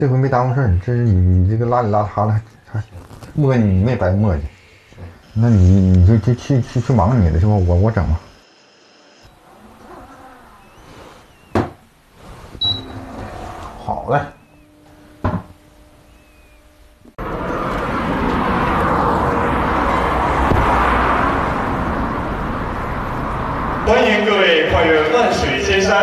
这回没耽误事儿，这是你这个邋里邋遢的，还磨你没白磨叽。那你就去忙你的是吧？我整吧。好嘞。 欢迎各位跨越万水千山。